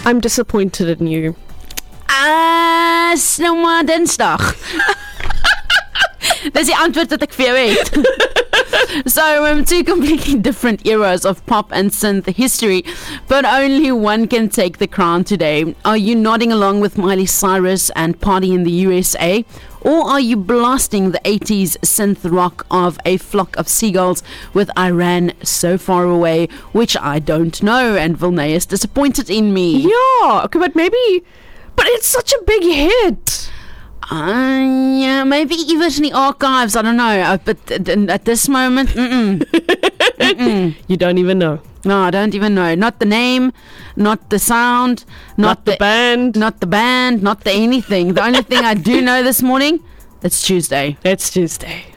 I'm disappointed in you. Is nou maar Dinsdag. Dis die antwoord wat ek vir jou het. So, two completely different eras of pop and synth history, but only one can take the crown today. Are you nodding along with Miley Cyrus and Party in the USA? Or are you blasting the 80s synth rock of A Flock of Seagulls with Iran So Far Away, which I don't know, and Vilnay is disappointed in me. Yeah, okay, but it's such a big hit. Yeah, maybe even in the archives, I don't know, but at this moment, You don't even know. No, I don't even know. Not the name, not the sound, Not the band. not the band, not the anything. The only thing I do know this morning, it's Tuesday. It's Tuesday.